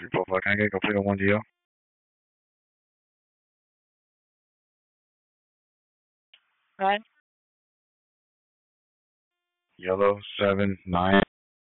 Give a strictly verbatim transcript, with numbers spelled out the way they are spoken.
three four five, can I get complete on one D L? Right. Yellow seven nine